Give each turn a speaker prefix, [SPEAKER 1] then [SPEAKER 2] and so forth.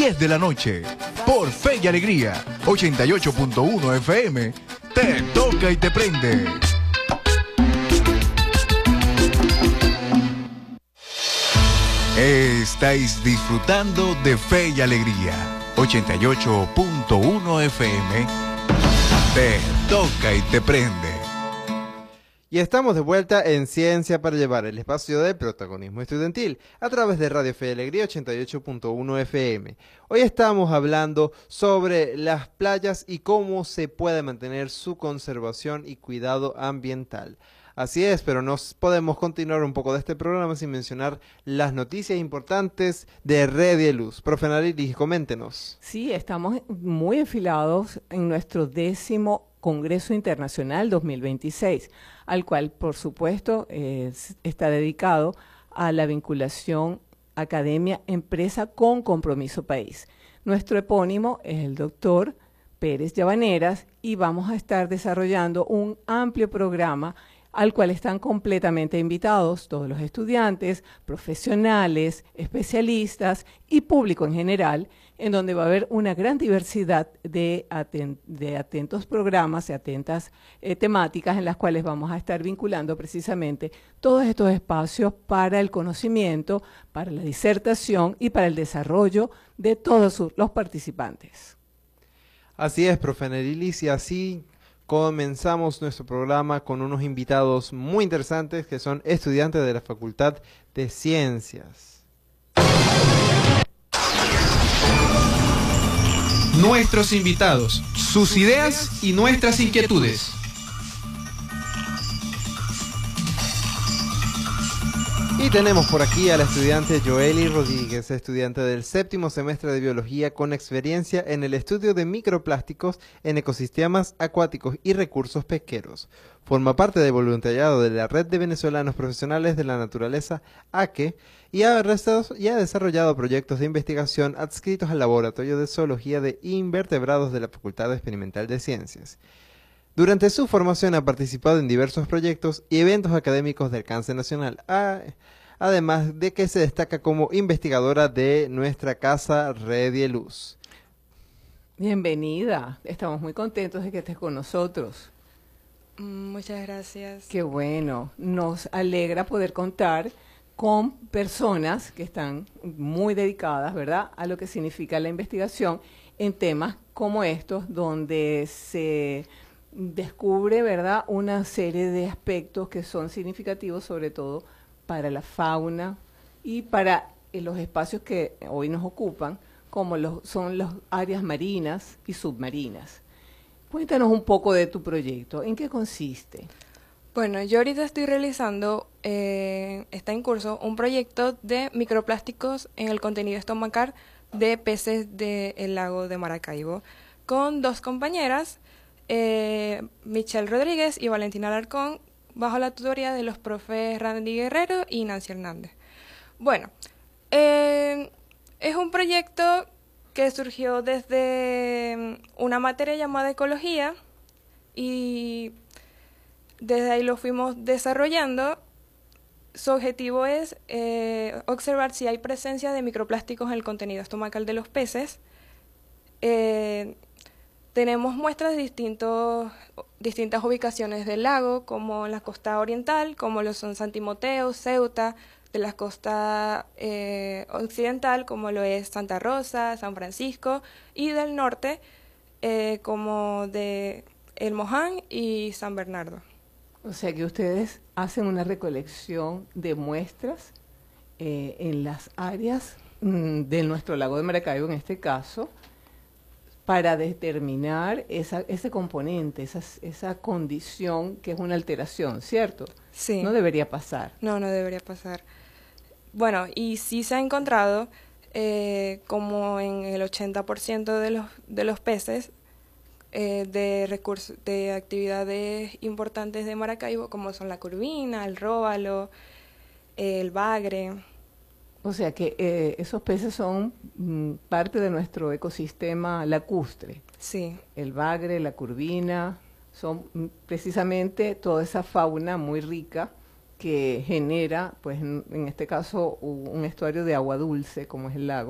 [SPEAKER 1] 10 de la noche, por Fe y Alegría, 88.1 FM, te toca y te prende. Estáis disfrutando de Fe y Alegría, 88.1 FM, te toca y te prende.
[SPEAKER 2] Y estamos de vuelta en Ciencia para Llevar, el espacio de protagonismo estudiantil, a través de Radio Fe y Alegría 88.1 FM. Hoy estamos hablando sobre las playas y cómo se puede mantener su conservación y cuidado ambiental. Así es, pero no podemos continuar un poco de este programa sin mencionar las noticias importantes de Red y Luz. Profe Narilis, coméntenos.
[SPEAKER 3] Sí, estamos muy enfilados en nuestro 10º Congreso Internacional 2026, al cual, por supuesto, está dedicado a la vinculación academia-empresa con compromiso país. Nuestro epónimo es el doctor Pérez Llavaneras y vamos a estar desarrollando un amplio programa al cual están completamente invitados todos los estudiantes, profesionales, especialistas y público en general, en donde va a haber una gran diversidad de atentos programas y atentas temáticas en las cuales vamos a estar vinculando precisamente todos estos espacios para el conocimiento, para la disertación y para el desarrollo de todos los participantes.
[SPEAKER 2] Así es, profe Nerilis, y así comenzamos nuestro programa con unos invitados muy interesantes que son estudiantes de la Facultad de Ciencias.
[SPEAKER 4] Nuestros invitados, sus ideas y nuestras inquietudes.
[SPEAKER 2] Y tenemos por aquí a la estudiante Joely Rodríguez, estudiante del 7º semestre de Biología con experiencia en el estudio de microplásticos en ecosistemas acuáticos y recursos pesqueros. Forma parte del voluntariado de la Red de Venezolanos Profesionales de la Naturaleza, AQUE, y ha desarrollado proyectos de investigación adscritos al Laboratorio de Zoología de Invertebrados de la Facultad Experimental de Ciencias. Durante su formación ha participado en diversos proyectos y eventos académicos de alcance nacional, además de que se destaca como investigadora de nuestra casa Red y Luz.
[SPEAKER 3] Bienvenida, estamos muy contentos de que estés con nosotros.
[SPEAKER 5] Muchas gracias.
[SPEAKER 3] Qué bueno, nos alegra poder contar con personas que están muy dedicadas, ¿verdad?, a lo que significa la investigación en temas como estos, donde se descubre, ¿verdad?, una serie de aspectos que son significativos, sobre todo para la fauna y para los espacios que hoy nos ocupan, como son las áreas marinas y submarinas. Cuéntanos un poco de tu proyecto. ¿En qué consiste?
[SPEAKER 5] Bueno, yo ahorita estoy realizando, está en curso, un proyecto de microplásticos en el contenido estomacal de peces del lago de Maracaibo, con dos compañeras, Michelle Rodríguez y Valentina Alarcón, bajo la tutoría de los profes Randy Guerrero y Nancy Hernández. Bueno, es un proyecto que surgió desde una materia llamada Ecología y desde ahí lo fuimos desarrollando. Su objetivo es observar si hay presencia de microplásticos en el contenido estomacal de los peces. Tenemos muestras de distintas ubicaciones del lago, como en la costa oriental, como lo son San Timoteo, Ceuta, de la costa occidental, como lo es Santa Rosa, San Francisco, y del norte, como de El Moján y San Bernardo.
[SPEAKER 3] O sea que ustedes hacen una recolección de muestras en las áreas de nuestro lago de Maracaibo, en este caso, para determinar ese componente, esa condición que es una alteración, ¿cierto?
[SPEAKER 5] Sí.
[SPEAKER 3] No debería pasar.
[SPEAKER 5] No debería pasar. Bueno, y sí se ha encontrado, como en el 80% de los peces, de actividades importantes de Maracaibo, como son la curvina, el róbalo, el bagre.
[SPEAKER 3] O sea que esos peces son parte de nuestro ecosistema lacustre.
[SPEAKER 5] Sí.
[SPEAKER 3] El bagre, la curvina, son precisamente toda esa fauna muy rica que genera, pues en este caso, un estuario de agua dulce, como es el lago,